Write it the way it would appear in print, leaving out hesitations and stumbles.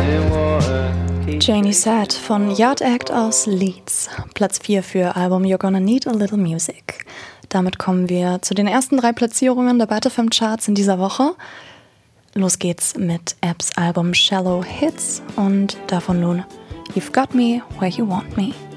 Janie Sad von Yard Act aus Leeds. Platz 4 für Album You're Gonna Need a Little Music. Damit kommen wir zu den ersten 3 Platzierungen der Bite FM Charts in dieser Woche. Los geht's mit Abs Album Shallow Hits und davon nun You've Got Me Where You Want Me.